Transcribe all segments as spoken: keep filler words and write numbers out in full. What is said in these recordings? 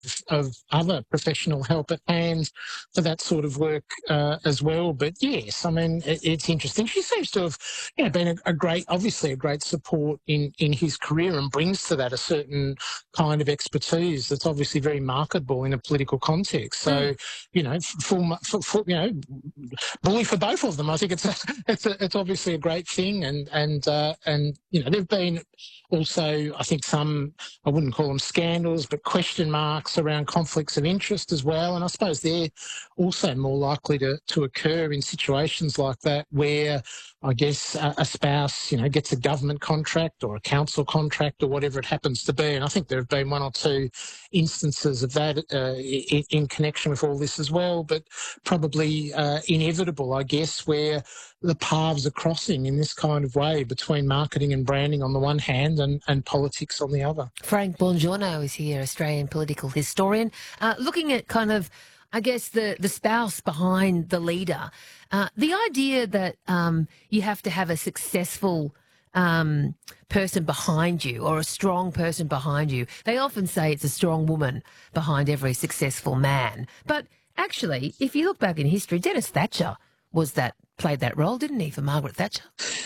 of other professional help at hand for that sort of work uh, as well. But yes, I mean, it, it's interesting. She seems to have, you know, been a, a great, obviously a great support in, in his career, and brings to that a certain kind of expertise that's obviously very marketable in a political context. So, mm. you know, full, full, full, you know, bully for both of them. I think it's a, it's a, it's obviously a great thing, and and uh, and you know, there've been also, I think, some, I wouldn't call them scandals, but question marks around conflicts of interest as well. And I suppose they're also more likely to, to occur in situations like that, where I guess a, a spouse, you know, gets a government contract or a council contract or whatever it happens to be. And I think there have been one or two instances of that uh, in, in connection with all this as well, but probably uh, inevitable, I guess, where the paths are crossing in this kind of way between marketing and branding on the one hand and, and politics on the other. Frank Buongiorno is here, Australian political historian, uh, looking at kind of, I guess, the, the spouse behind the leader. Uh, the idea that um, you have to have a successful um, person behind you, or a strong person behind you. They often say it's a strong woman behind every successful man. But actually, if you look back in history, Dennis Thatcher was that played that role, didn't he, for Margaret Thatcher?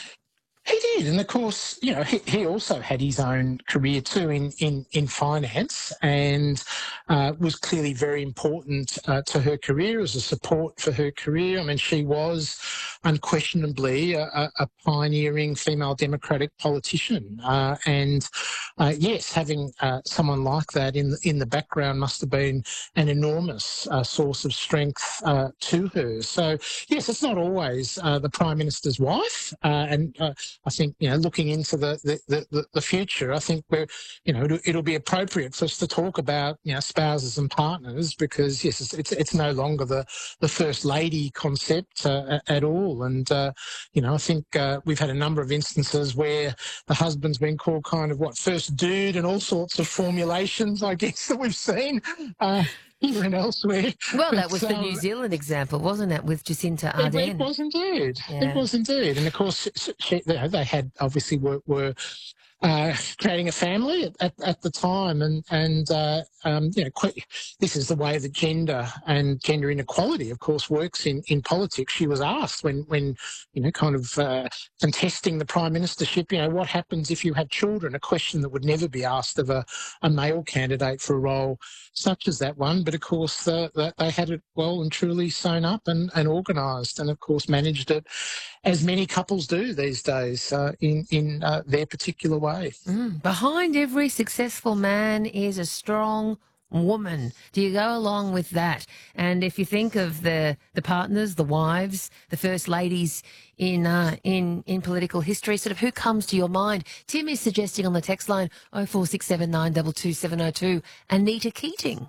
He did, and of course, you know, he, he also had his own career too in in, in finance, and uh, was clearly very important uh, to her career, as a support for her career. I mean, she was unquestionably a, a pioneering female Democratic politician, uh, and uh, yes, having uh, someone like that in in the background must have been an enormous uh, source of strength uh, to her. So yes, it's not always uh, the Prime Minister's wife, uh, and uh, I think, you know, looking into the, the, the, the future, I think we're, you know, it'll, it'll be appropriate for us to talk about, you know, spouses and partners, because yes, it's it's, it's no longer the, the first lady concept uh, at all. And, uh, you know, I think uh, we've had a number of instances where the husband's been called kind of what, first dude, and all sorts of formulations, I guess, that we've seen. Uh, Here and elsewhere. Well, that was but, the um, New Zealand example, wasn't it, with Jacinta Ardern? It was indeed. Yeah. It was indeed. And of course, she, they had obviously were, were uh, creating a family at, at, at the time, and and uh, um, you know, quite, this is the way that gender and gender inequality, of course, works in, in politics. She was asked when when you know, kind of uh, contesting the prime ministership, you know, what happens if you have children? A question that would never be asked of a, a male candidate for a role such as that one. But of course, uh, they had it well and truly sewn up and, and organised, and of course managed it as many couples do these days uh, in in uh, their particular way. Mm. Behind every successful man is a strong woman. Do you go along with that? And if you think of the the partners, the wives, the first ladies in uh, in in political history, sort of who comes to your mind? Tim is suggesting on the text line oh four six seven nine two two seven oh two, Anita Keating.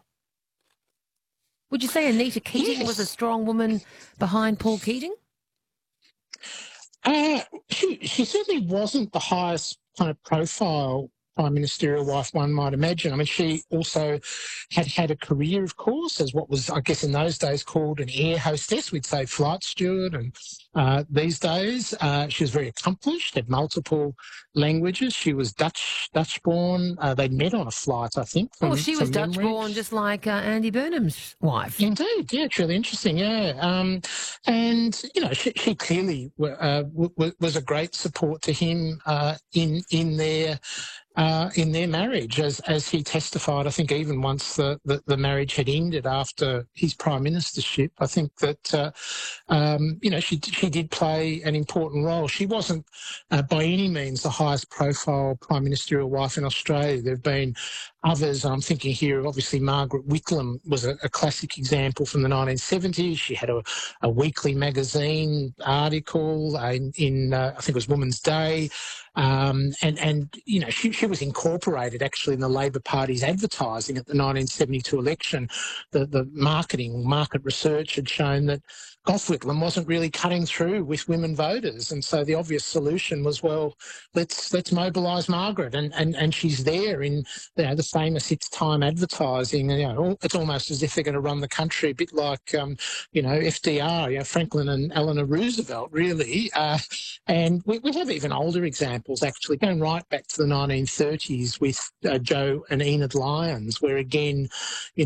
Would you say Anita Keating Yes. was a strong woman behind Paul Keating? Uh, she, she certainly wasn't the highest kind of profile prime ministerial wife one might imagine. I mean, she also had had a career, of course, as what was, I guess, in those days called an air hostess. We'd say flight steward, and uh, these days uh, she was very accomplished, had multiple languages. She was Dutch, Dutch-born. Uh, they'd met on a flight, I think. From, Well, she was from memory. Dutch-born, just like uh, Andy Burnham's wife. Indeed, yeah, it's really interesting, yeah. Um, and, you know, she, she clearly uh, w- w- was a great support to him uh, in in their uh, in their marriage, as as he testified. I think even once the, the, the marriage had ended after his prime ministership, I think that, uh, um, you know, she, she did play an important role. She wasn't uh, by any means the highest profile prime ministerial wife in Australia. There have been others. I'm thinking here of obviously Margaret Whitlam was a, a classic example from the nineteen seventies. She had a, a weekly magazine article in, in uh, I think it was Woman's Day. Um, and, and, you know, she, she was incorporated actually in the Labor Party's advertising at the nineteen seventy-two election. The, the marketing, market research had shown that Gough Whitlam wasn't really cutting through with women voters. And so the obvious solution was, well, let's let's mobilise Margaret. And, and, and she's there in, you know, the famous It's Time advertising. You know, it's almost as if they're going to run the country, a bit like, um, you know, F D R, you know, Franklin and Eleanor Roosevelt, really. Uh, and we, we have even older examples, actually, going right back to the nineteen thirties with uh, Joe and Enid Lyons, where, again, you